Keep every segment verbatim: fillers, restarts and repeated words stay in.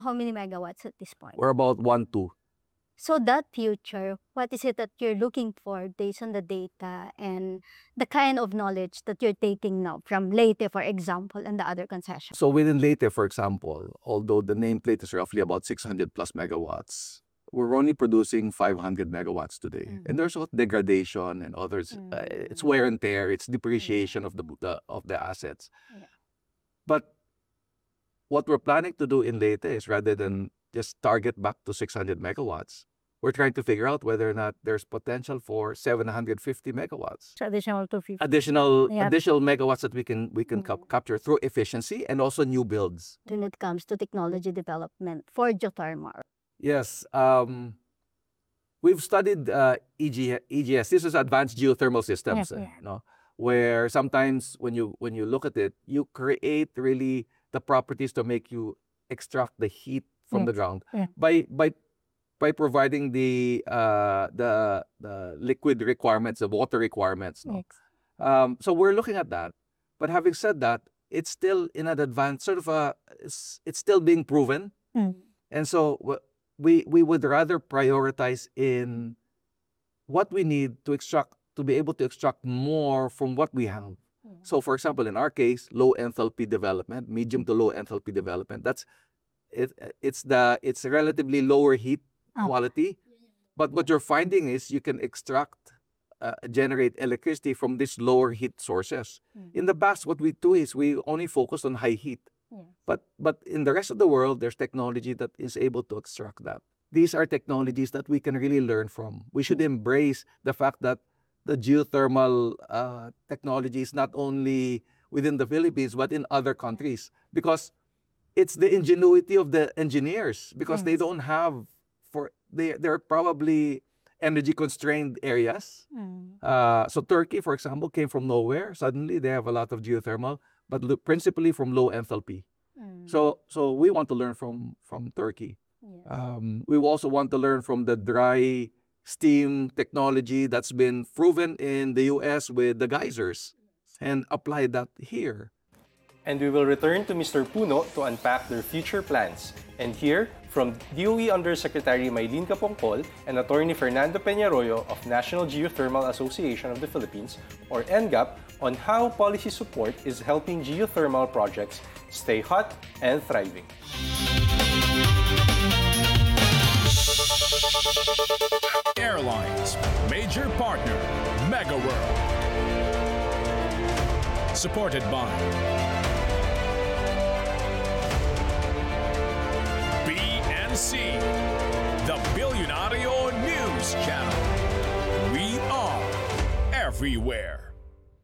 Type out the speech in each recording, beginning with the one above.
How many megawatts at this point? We're about one, two. So that future, what is it that you're looking for based on the data and the kind of knowledge that you're taking now from Leyte, for example, and the other concessions? So within Leyte, for example, although the nameplate is roughly about six hundred plus megawatts, we're only producing five hundred megawatts today. Mm. And there's also degradation and others. Mm. Uh, it's wear and tear, it's depreciation of the, the of the assets. Yeah. But what we're planning to do in Leyte is rather than just target back to six hundred megawatts, we're trying to figure out whether or not there's potential for seven hundred fifty megawatts. So additional two hundred fifty. Additional Yeah. additional megawatts that we can we can Mm. cap- capture through efficiency and also new builds. When it comes to technology development for geothermal. Yes, um, we've studied uh, E G, E G S. This is advanced geothermal systems, Yes, uh, yeah. no? Where sometimes when you when you look at it, you create really the properties to make you extract the heat from the Yes, ground yeah. by by by providing the uh, the the liquid requirements, the water requirements. No? Yes. Um, so we're looking at that. But having said that, it's still in an advanced sort of a it's, it's still being proven. Mm. And so wh- we we would rather prioritize in what we need to extract to be able to extract more from what we have. Mm. So for example, in our case, low enthalpy development, medium to low enthalpy development, that's it, it's the it's relatively lower heat Oh. quality. But what you're finding is you can extract uh, generate electricity from these lower heat sources. Mm. In the past, what we do is we only focus on high heat. Yes. But but in the rest of the world, there's technology that is able to extract that. These are technologies that we can really learn from. We should embrace the fact that the geothermal uh, technology is not only within the Philippines, but in other countries. Because it's the ingenuity of the engineers. Because they Yes. don't have, for they, they're probably energy constrained areas. Mm. Uh, so Turkey, for example, came from nowhere. Suddenly, they have a lot of geothermal, but lo- principally from low enthalpy. Mm. So, so we want to learn from from Turkey. Yes. Um, we also want to learn from the dry steam technology that's been proven in the U S with the geysers, and apply that here. And we will return to Mister Puno to unpack their future plans and hear from D O E Undersecretary Maylene Capongcol and Attorney Fernando Peñarroyo of National Geothermal Association of the Philippines, or N G A P, on how policy support is helping geothermal projects stay hot and thriving. Airlines, major partner, MegaWorld. Supported by B N C, the Billionario News Channel. We are everywhere.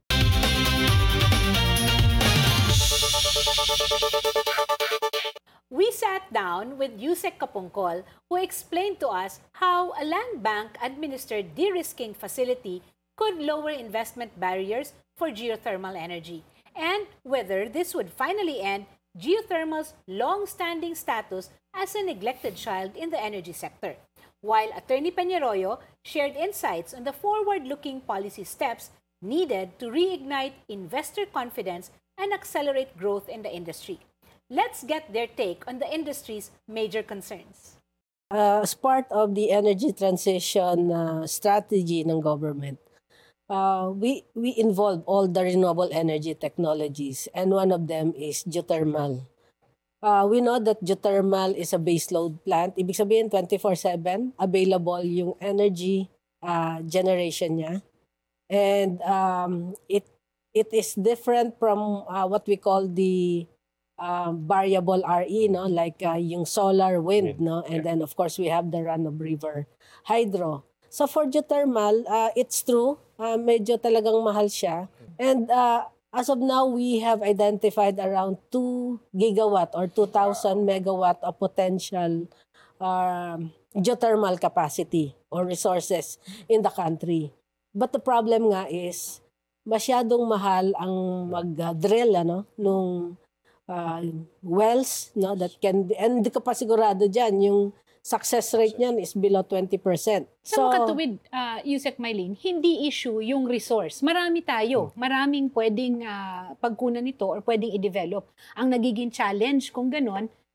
We sat down with Yusek Capongcol, who explained to us how a land bank-administered de-risking facility could lower investment barriers for geothermal energy, and whether this would finally end geothermal's long-standing status as a neglected child in the energy sector. While Attorney Peñarroyo shared insights on the forward-looking policy steps needed to reignite investor confidence and accelerate growth in the industry. Let's get their take on the industry's major concerns. Uh, as part of the energy transition uh, strategy ng government, uh, we, we involve all the renewable energy technologies, and one of them is geothermal. Uh, we know that geothermal is a baseload plant. Ibig sabihin, twenty-four seven, available yung energy uh, generation niya. And um, it, it is different from uh, what we call the Um, variable R E, no, like uh, yung solar, wind, no, and then of course we have the run-of-river hydro. So for geothermal, uh, it's true, uh, medyo talagang mahal siya, and uh, as of now we have identified around two gigawatt or two thousand megawatt of potential um, geothermal capacity or resources in the country. But the problem nga is masyadong mahal ang mag-drill, ano, nung Uh, wells, no, that can be, and hindi ka pa sigurado dyan, yung success rate niyan is below twenty percent. Sa mga katuwid, uh, Yusek Maylene, hindi issue yung resource. Marami tayo, maraming pwedeng uh, pagkunan nito or pwedeng i-develop. Ang nagiging challenge kung ganon